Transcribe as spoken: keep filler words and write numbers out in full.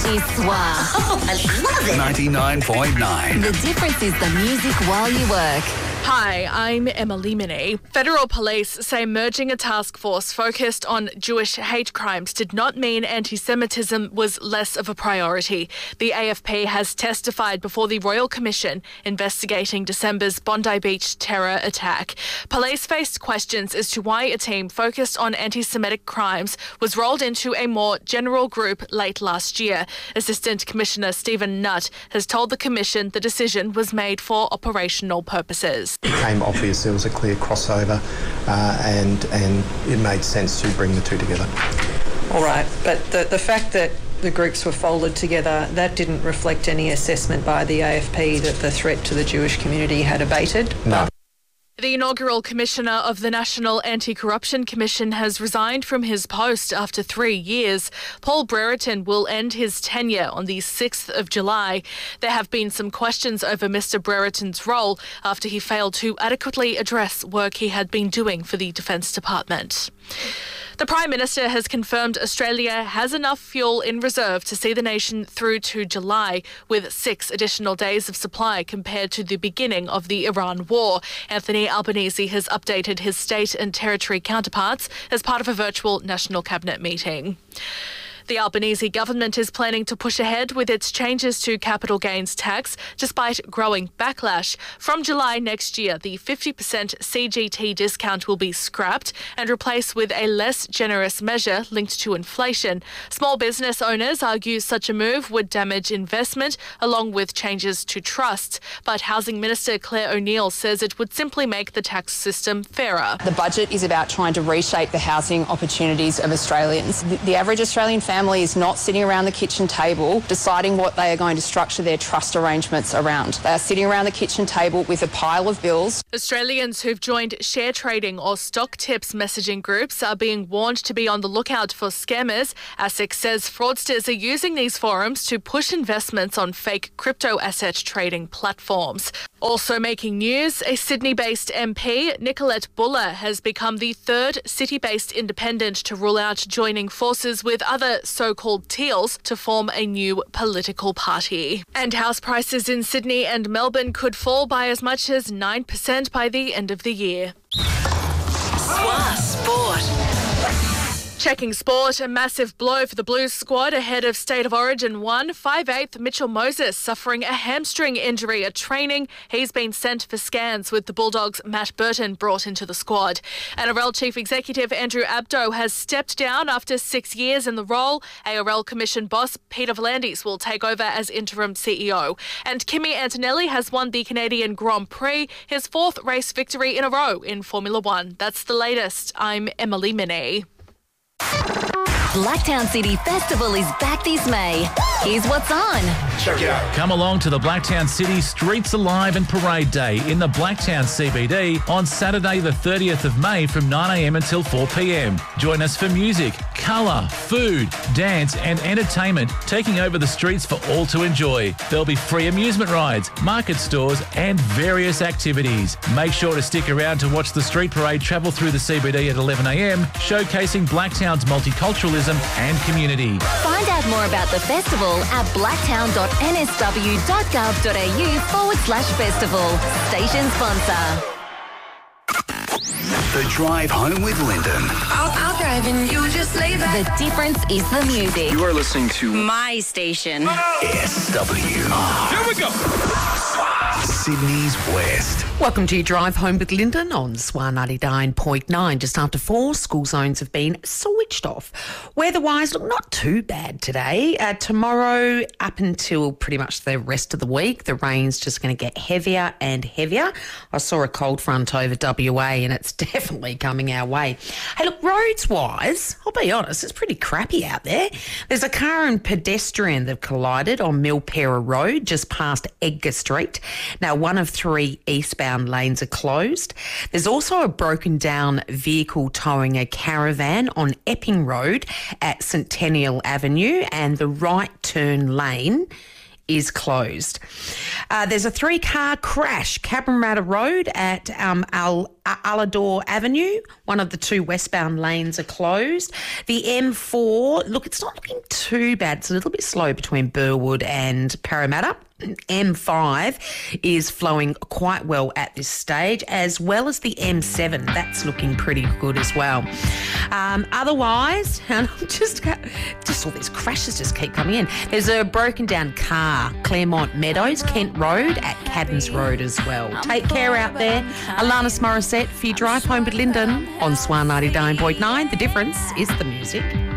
is Swa. Oh, I love it. ninety-nine point nine. The difference is the music while you work. Hi, I'm Emily Minnie. Federal police say merging a task force focused on Jewish hate crimes did not mean anti-Semitism was less of a priority. The A F P has testified before the Royal Commission investigating December's Bondi Beach terror attack. Police faced questions as to why a team focused on anti-Semitic crimes was rolled into a more general group late last year. Assistant Commissioner Stephen Nutt has told the Commission the decision was made for operational purposes. It became obvious there was a clear crossover uh, and and it made sense to bring the two together. All right, but the, the fact that the groups were folded together, that didn't reflect any assessment by the A F P that the threat to the Jewish community had abated? No. The inaugural Commissioner of the National Anti-Corruption Commission has resigned from his post after three years. Paul Brereton will end his tenure on the sixth of July. There have been some questions over Mister Brereton's role after he failed to adequately address work he had been doing for the Defence Department. The Prime Minister has confirmed Australia has enough fuel in reserve to see the nation through to July, with six additional days of supply compared to the beginning of the Iran war. Anthony Albanese has updated his state and territory counterparts as part of a virtual National Cabinet meeting. The Albanese government is planning to push ahead with its changes to capital gains tax despite growing backlash. From July next year, the fifty percent C G T discount will be scrapped and replaced with a less generous measure linked to inflation. Small business owners argue such a move would damage investment along with changes to trusts. But Housing Minister Claire O'Neill says it would simply make the tax system fairer. The budget is about trying to reshape the housing opportunities of Australians. The, the average Australian family Family is not sitting around the kitchen table deciding what they are going to structure their trust arrangements around. They are sitting around the kitchen table with a pile of bills. Australians who've joined share trading or stock tips messaging groups are being warned to be on the lookout for scammers. ASIC says fraudsters are using these forums to push investments on fake crypto asset trading platforms. Also making news, a Sydney-based M P, Nicolette Buller, has become the third city-based independent to rule out joining forces with other so-called teals to form a new political party. And house prices in Sydney and Melbourne could fall by as much as nine percent by the end of the year. Swa Sport. Checking sport, a massive blow for the Blues squad ahead of State of Origin one. five eighth Mitchell Moses suffering a hamstring injury at training. He's been sent for scans with the Bulldogs' Matt Burton brought into the squad. N R L Chief Executive Andrew Abdo has stepped down after six years in the role. A R L Commission boss Peter V'landys will take over as interim C E O. And Kimi Antonelli has won the Canadian Grand Prix, his fourth race victory in a row in Formula One. That's the latest. I'm Emily Minnie. Blacktown City Festival is back this May. Here's what's on. Check it out. Come along to the Blacktown City Streets Alive and Parade Day in the Blacktown C B D on Saturday the thirtieth of May from nine a m until four p m. Join us for music, colour, food, dance and entertainment taking over the streets for all to enjoy. There'll be free amusement rides, market stores and various activities. Make sure to stick around to watch the street parade travel through the C B D at eleven a m, showcasing Blacktown's multiculturalism and community. Find out more about the festival at blacktown dot n s w dot gov dot a u forward slash festival. Station sponsor. The Drive Home with Lyndon. I'll, I'll drive and you just lay back. The difference is the music. You are listening to My station. S W R. Here we go. Sydney's West. Welcome to your Drive Home with Lyndon on S W R ninety-nine point nine. Just after four, school zones have been switched off. Weather-wise, look, not too bad today. Uh, tomorrow, up until pretty much the rest of the week, the rain's just going to get heavier and heavier. I saw a cold front over W A and it's definitely coming our way. Hey, look, roads-wise, I'll be honest, it's pretty crappy out there. There's a car and pedestrian that have collided on Milpera Road just past Edgar Street. Now, one of three eastbound lanes are closed. There's also a broken down vehicle towing a caravan on Epping Road at Centennial Avenue, and the right turn lane is closed. Uh, there's a three-car crash, Cabramatta Road at um, Al uh, Alador Avenue. One of the two westbound lanes are closed. The M four, look, it's not looking too bad. It's a little bit slow between Burwood and Parramatta. M five is flowing quite well at this stage, as well as the M seven. That's looking pretty good as well. Um, otherwise, and just just all these crashes just keep coming in. There's a broken down car, Claremont Meadows, Kent Road at Caddens Road as well. Take care out there. Alanis Morissette for your drive home with Lyndon on Swan ninety-nine point nine. The difference is the music.